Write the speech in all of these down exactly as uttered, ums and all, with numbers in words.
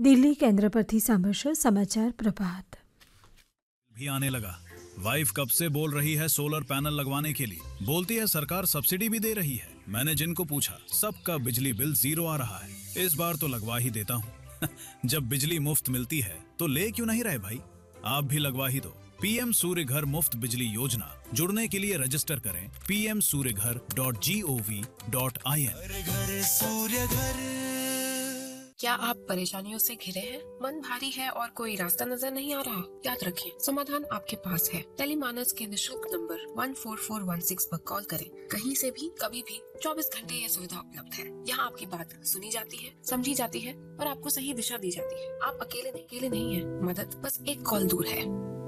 દિલ્હી કેન્દ્ર પરથી સાંભળશો સમાચાર પ્રભાત. भी आने लगा. वाइफ कब से बोल रही है सोलर पैनल लगवाने के लिए. बोलती है सरकार सब्सिडी भी दे रही है. मैंने जिनको पूछा सबका बिजली बिल जीरो आ रहा है. इस बार तो लगवा ही देता हूँ. जब बिजली मुफ्त मिलती है तो ले क्यों नहीं रहे भाई. आप भी लगवा ही दो. पीएम सूर्य घर मुफ्त बिजली योजना. जुड़ने के लिए रजिस्टर करें पी एम सूर्य घर dot G O V dot I N. क्या आप परेशानियों से घिरे हैं? मन भारी है और कोई रास्ता नजर नहीं आ रहा? याद रखें, समाधान आपके पास है. टेलीमानस के निशुल्क number one four four one six पर कॉल करें. कहीं से भी कभी भी चौबीस घंटे यह सुविधा उपलब्ध है. यहाँ आपकी बात सुनी जाती है, समझी जाती है और आपको सही दिशा दी जाती है. आप अकेले नहीं अकेले नहीं है. मदद बस एक कॉल दूर है.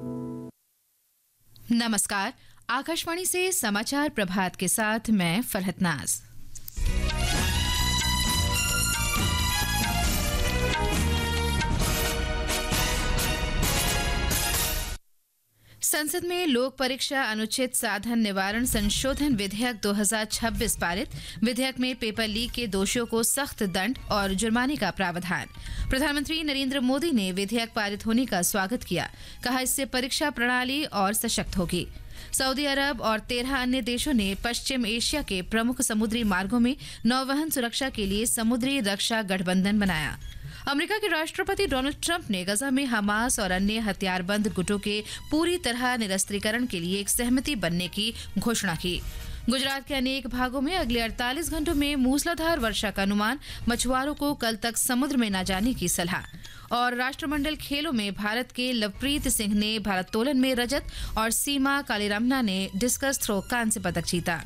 नमस्कार, आकाशवाणी से समाचार प्रभात के साथ मैं फरहत नाज. संसद में लोक परीक्षा अनुचित साधन निवारण संशोधन विधेयक दो हज़ार छब्बीस पारित. विधेयक में पेपर लीक के दोषियों को सख्त दंड और जुर्माने का प्रावधान. प्रधानमंत्री नरेंद्र मोदी ने विधेयक पारित होने का स्वागत किया. कहा, इससे परीक्षा प्रणाली और सशक्त होगी. सऊदी अरब और तेरह अन्य देशों ने पश्चिम एशिया के प्रमुख समुद्री मार्गों में नौवहन सुरक्षा के लिए समुद्री रक्षा गठबंधन बनाया. अमेरिका के राष्ट्रपति डोनाल्ड ट्रंप ने गजा में हमास और अन्य हथियारबंद गुटों के पूरी तरह निरस्त्रीकरण के लिए एक सहमति बनने की घोषणा की. गुजरात के अनेक भागों में अगले अड़तालीस घंटों में मूसलाधार वर्षा का अनुमान. मछुआरों को कल तक समुद्र में न जाने की सलाह. और राष्ट्रमंडल खेलों में भारत के लवप्रीत सिंह ने भारोत्तोलन में रजत और सीमा कालीरामना ने डिस्कस थ्रो कांस्य पदक जीता.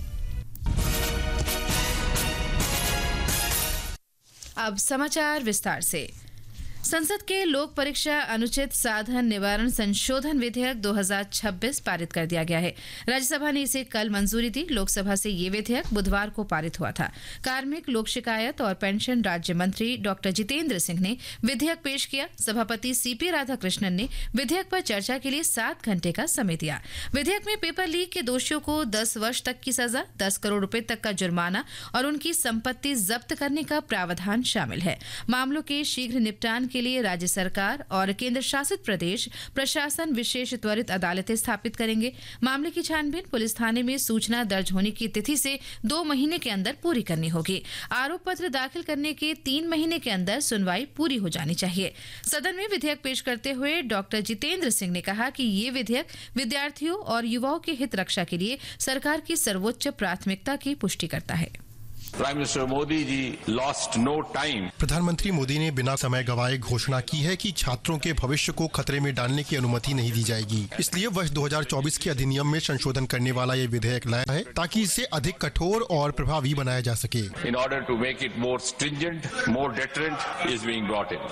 अब समाचार विस्तार से. संसद के लोक परीक्षा अनुचित साधन निवारण संशोधन विधेयक दो हज़ार छब्बीस पारित कर दिया गया है. राज्यसभा ने इसे कल मंजूरी दी. लोकसभा से ये विधेयक बुधवार को पारित हुआ था. कार्मिक, लोक शिकायत और पेंशन राज्य मंत्री डॉक्टर जितेंद्र सिंह ने विधेयक पेश किया. सभापति सीपी राधाकृष्णन ने विधेयक पर चर्चा के लिए सात घंटे का समय दिया. विधेयक में पेपर लीक के दोषियों को दस वर्ष तक की सजा, दस करोड़ रुपए तक का जुर्माना और उनकी संपत्ति जब्त करने का प्रावधान शामिल है. मामलों के शीघ्र निपटान के लिए राज्य सरकार और केंद्र शासित प्रदेश प्रशासन विशेष त्वरित अदालतें स्थापित करेंगे. मामले की छानबीन पुलिस थाने में सूचना दर्ज होने की तिथि से दो महीने के अंदर पूरी करनी होगी. आरोप पत्र दाखिल करने के तीन महीने के अंदर सुनवाई पूरी हो जानी चाहिए. सदन में विधेयक पेश करते हुए डॉक्टर जितेंद्र सिंह ने कहा कि ये विधेयक विद्यार्थियों और युवाओं की हित रक्षा के लिए सरकार की सर्वोच्च प्राथमिकता की पुष्टि करता है. Prime minister Modi ji lost no time. प्रधानमंत्री मोदी ने बिना समय गवाए घोषणा की है कि छात्रों के भविष्य को खतरे में डालने की अनुमति नहीं दी जाएगी. इसलिए वर्ष दो हज़ार चौबीस के अधिनियम में संशोधन करने वाला ये विधेयक लाया है ताकि इसे अधिक कठोर और प्रभावी बनाया जा सके. In order to make it more stringent, more deterrent is being brought in.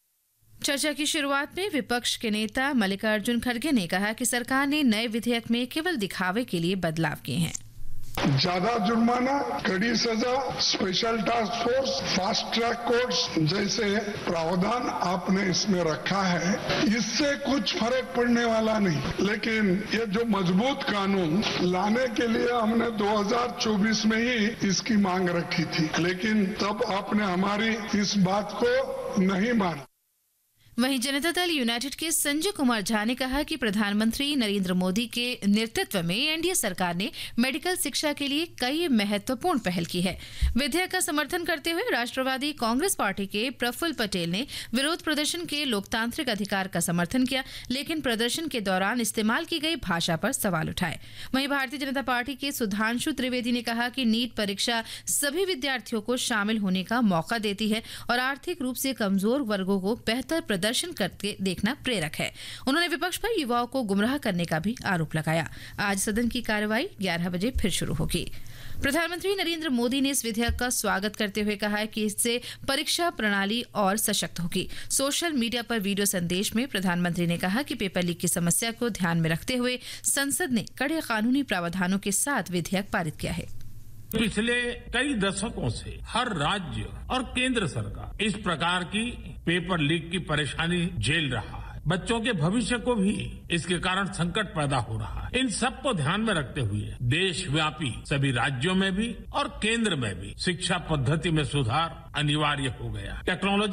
चर्चा की शुरुआत में विपक्ष के नेता मल्लिकार्जुन खड़गे ने कहा कि सरकार ने नए विधेयक में केवल दिखावे के लिए बदलाव किए हैं. ज्यादा जुर्माना, कड़ी सजा, special task force, fast track courts जैसे प्रावधान आपने इसमें रखा है. इससे कुछ फर्क पड़ने वाला नहीं, लेकिन ये जो मजबूत कानून लाने के लिए हमने दो हज़ार चौबीस में ही इसकी मांग रखी थी, लेकिन तब आपने हमारी इस बात को नहीं माना. वहीं जनता दल यूनाइटेड के संजय कुमार झा ने कहा कि प्रधानमंत्री नरेंद्र मोदी के नेतृत्व में एनडीए सरकार ने मेडिकल शिक्षा के लिए कई महत्वपूर्ण पहल की है. विधेयक का समर्थन करते हुए राष्ट्रवादी कांग्रेस पार्टी के प्रफुल्ल पटेल ने विरोध प्रदर्शन के लोकतांत्रिक अधिकार का समर्थन किया, लेकिन प्रदर्शन के दौरान इस्तेमाल की गई भाषा पर सवाल उठाए. वहीं भारतीय जनता पार्टी के सुधांशु त्रिवेदी ने कहा कि नीट परीक्षा सभी विद्यार्थियों को शामिल होने का मौका देती है और आर्थिक रूप से कमजोर वर्गों को बेहतर प्रदर्शन करके देखना प्रेरक है. उन्होंने विपक्ष पर युवाओं को गुमराह करने का भी आरोप लगाया. आज सदन की कार्यवाही ग्यारह बजे फिर शुरू होगी. प्रधानमंत्री नरेंद्र मोदी ने इस विधेयक का स्वागत करते हुए कहा है कि इससे परीक्षा प्रणाली और सशक्त होगी. सोशल मीडिया पर वीडियो संदेश में प्रधानमंत्री ने कहा कि पेपर लीक की समस्या को ध्यान में रखते हुए संसद ने कड़े कानूनी प्रावधानों के साथ विधेयक पारित किया है. पिछले कई दशकों से हर राज्य और केंद्र सरकार इस प्रकार की पेपर लीक की परेशानी झेल रहा है. बच्चों के भविष्य को भी इसके कारण संकट पैदा हो रहा है। इन सब को ध्यान में रखते हुए देशव्यापी सभी राज्यों में भी और केंद्र में भी शिक्षा पद्धति में सुधार अनिवार्य हो गया। टेक्नोलॉजी